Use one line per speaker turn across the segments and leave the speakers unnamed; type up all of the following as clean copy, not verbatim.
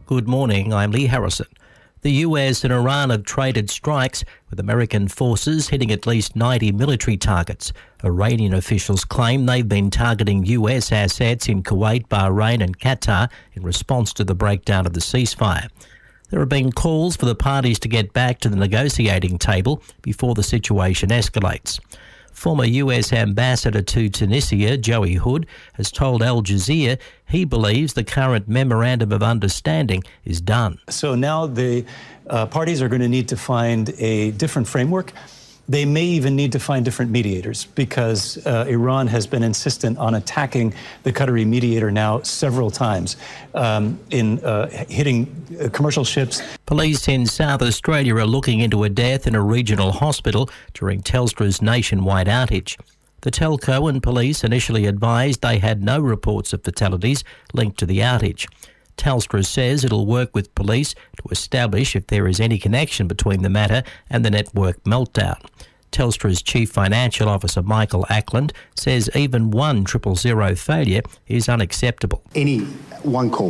Good morning, I'm Lee Harrison. The US and Iran have traded strikes, with American forces hitting at least 90 military targets. Iranian officials claim they've been targeting US assets in Kuwait, Bahrain and Qatar in response to the breakdown of the ceasefire. There have been calls for the parties to get back to the negotiating table before the situation escalates. Former US Ambassador to Tunisia, Joey Hood, has told Al Jazeera he believes the current Memorandum of Understanding is done.
So now the parties are going to need to find a different framework. They may even need to find different mediators because Iran has been insistent on attacking the Qatari mediator now several times in hitting commercial ships.
Police in South Australia are looking into a death in a regional hospital during Telstra's nationwide outage. The telco and police initially advised they had no reports of fatalities linked to the outage. Telstra says it'll work with police to establish if there is any connection between the matter and the network meltdown. Telstra's Chief Financial Officer Michael Ackland says even one 000 failure is unacceptable.
Any one call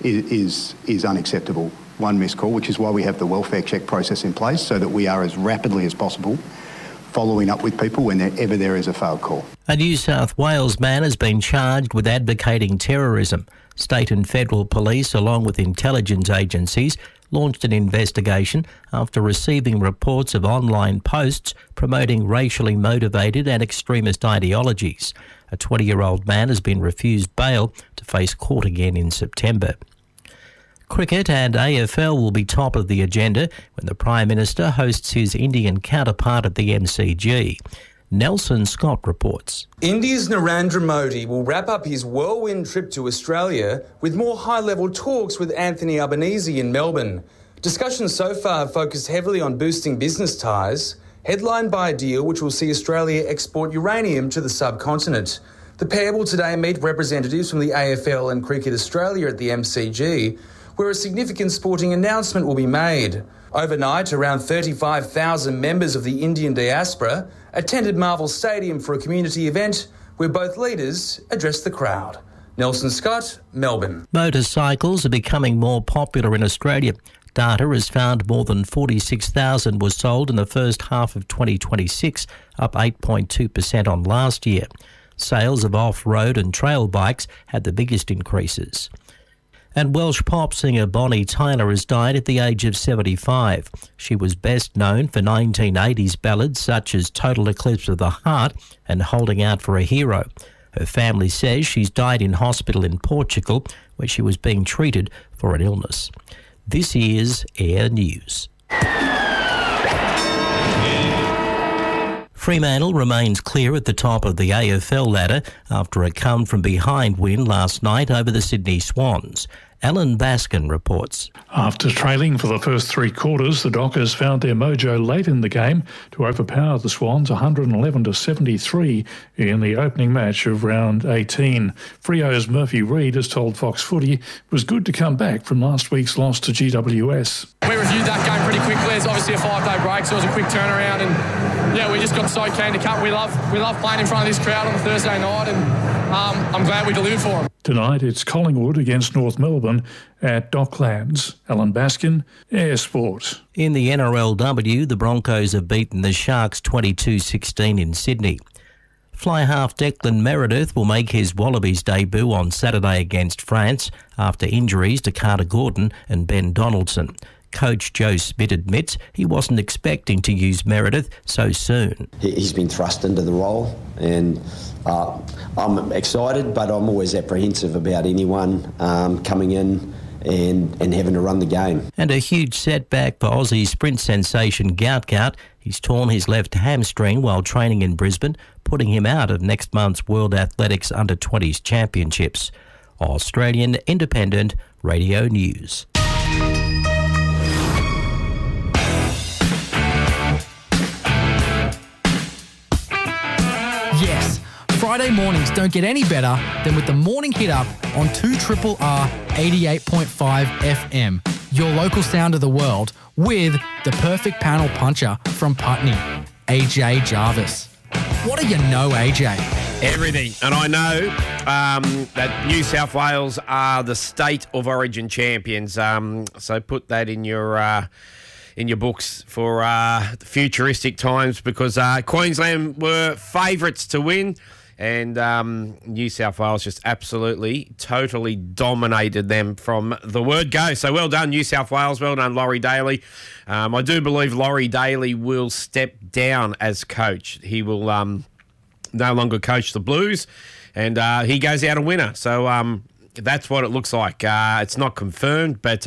is unacceptable, one missed call, which is why we have the welfare check process in place so that we are as rapidly as possible following up with people whenever there is a failed call.
A New South Wales man has been charged with advocating terrorism. State and federal police, along with intelligence agencies, launched an investigation after receiving reports of online posts promoting racially motivated and extremist ideologies. A 20-year-old man has been refused bail to face court again in September. Cricket and AFL will be top of the agenda when the Prime Minister hosts his Indian counterpart at the MCG. Nelson Scott reports.
India's Narendra Modi will wrap up his whirlwind trip to Australia with more high-level talks with Anthony Albanese in Melbourne. Discussions so far have focused heavily on boosting business ties, headlined by a deal which will see Australia export uranium to the subcontinent. The pair will today meet representatives from the AFL and Cricket Australia at the MCG, where a significant sporting announcement will be made. Overnight, around 35,000 members of the Indian diaspora attended Marvel Stadium for a community event where both leaders addressed the crowd. Nelson Scott, Melbourne.
Motorcycles are becoming more popular in Australia. Data has found more than 46,000 were sold in the first half of 2026, up 8.2% on last year. Sales of off-road and trail bikes had the biggest increases. And Welsh pop singer Bonnie Tyler has died at the age of 75. She was best known for 1980s ballads such as Total Eclipse of the Heart and Holding Out for a Hero. Her family says she's died in hospital in Portugal, where she was being treated for an illness. This is Air News. Fremantle remains clear at the top of the AFL ladder after a come-from-behind win last night over the Sydney Swans. Alan Baskin reports.
After trailing for the first three quarters, the Dockers found their mojo late in the game to overpower the Swans 111-73 in the opening match of round 18. Freo's Murphy Reid has told Fox Footy it was good to come back from last week's loss to GWS.
We reviewed that game pretty quickly. It's obviously a 5-day break, so it was a quick turnaround, and yeah, we just got so keen to cut. We love playing in front of this crowd on a Thursday night, and I'm glad we delivered for them.
Tonight it's Collingwood against North Melbourne at Docklands. Alan Baskin, Air Sport.
In the NRLW, the Broncos have beaten the Sharks 22-16 in Sydney. Fly half Declan Meredith will make his Wallabies debut on Saturday against France after injuries to Carter Gordon and Ben Donaldson. Coach Joe Smith admits he wasn't expecting to use Meredith so soon.
He's been thrust into the role, and I'm excited, but I'm always apprehensive about anyone coming in and having to run the game.
And a huge setback for Aussie sprint sensation Gout. He's torn his left hamstring while training in Brisbane, putting him out of next month's World Athletics Under-20s Championships. Australian Independent Radio News.
Yes, Friday mornings don't get any better than with the Morning Hit Up on 2RRR 88.5 FM, your local sound of the world, with the perfect panel puncher from Putney, AJ Jarvis. What do you know, AJ?
Everything. And I know that New South Wales are the state of origin champions. So put that in your books for futuristic times, because Queensland were favourites to win, and New South Wales just absolutely, totally dominated them from the word go. So well done, New South Wales. Well done, Laurie Daly. I do believe Laurie Daly will step down as coach. He will no longer coach the Blues, and he goes out a winner. So that's what it looks like. It's not confirmed, but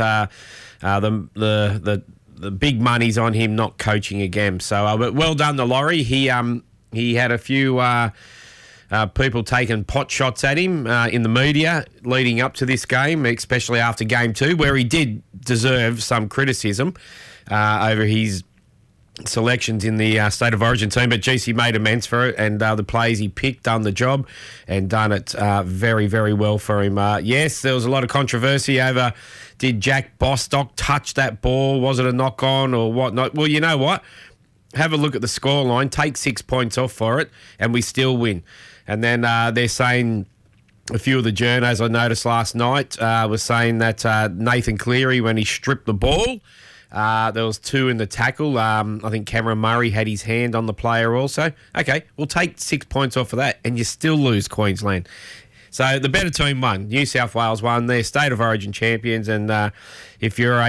the big money's on him not coaching again. So but well done to Laurie. He had a few people taking pot shots at him in the media leading up to this game, especially after Game 2, where he did deserve some criticism over his selections in the State of Origin team, but GC made amends for it, and the players he picked done the job and done it very, very well for him. Yes, there was a lot of controversy over, did Jack Bostock touch that ball? Was it a knock-on or whatnot? Well, you know what? Have a look at the scoreline, take 6 points off for it, and we still win. And then they're saying, a few of the journos I noticed last night was saying that Nathan Cleary, when he stripped the ball, there was 2 in the tackle. I think Cameron Murray had his hand on the player also. Okay, we'll take 6 points off of that, and you still lose, Queensland. So the better team won. New South Wales won. They're State of Origin champions, and if you're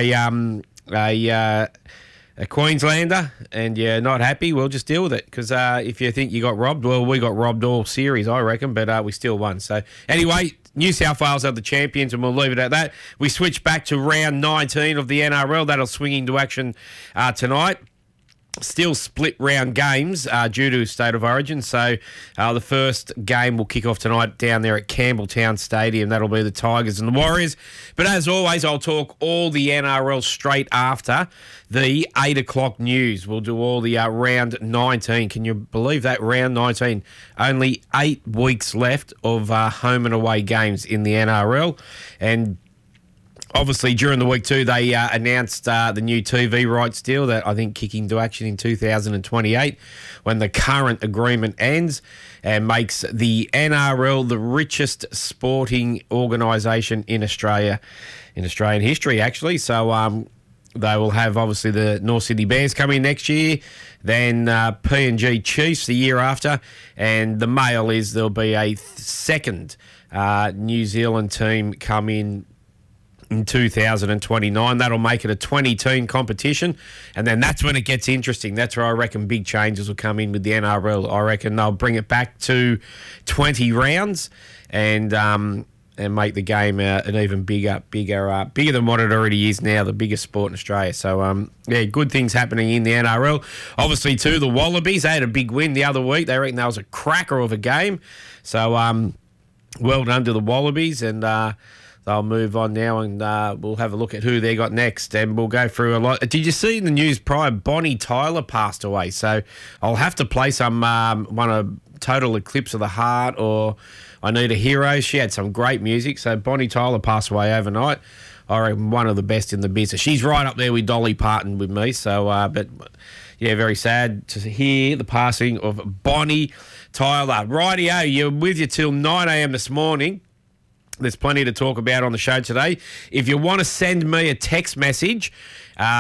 a Queenslander and you're not happy, well, just deal with it, because if you think you got robbed, well, we got robbed all series, I reckon, but we still won. So anyway, New South Wales are the champions, and we'll leave it at that. We switch back to round 19 of the NRL. That'll swing into action tonight. Still split round games due to State of Origin. So the first game will kick off tonight down there at Campbelltown Stadium. That'll be the Tigers and the Warriors. But as always, I'll talk all the NRL straight after the 8 o'clock news. We'll do all the round 19. Can you believe that? Round 19. Only 8 weeks left of home and away games in the NRL. And obviously, during the week too, they announced the new TV rights deal that I think kick into action in 2028 when the current agreement ends, and makes the NRL the richest sporting organisation in Australia, in Australian history, actually. So they will have, obviously, the North Sydney Bears coming next year, then PNG Chiefs the year after, and the mail is there'll be a second New Zealand team come in 2029. That'll make it a 20-team competition, and then that's when it gets interesting. That's where I reckon big changes will come in with the NRL. I reckon they'll bring it back to 20 rounds and make the game an even bigger than what it already is now, the biggest sport in Australia. So, yeah, good things happening in the NRL. Obviously, too, the Wallabies, they had a big win the other week. They reckon that was a cracker of a game. So, well done to the Wallabies, and they'll move on now, and we'll have a look at who they got next, and we'll go through a lot. Did you see in the news prior, Bonnie Tyler passed away? So I'll have to play some one of Total Eclipse of the Heart or I Need a Hero. She had some great music. So Bonnie Tyler passed away overnight. I reckon one of the best in the business. She's right up there with Dolly Parton with me. So, but yeah, very sad to hear the passing of Bonnie Tyler. Rightio, you're with you till 9 a.m. this morning. There's plenty to talk about on the show today. If you want to send me a text message,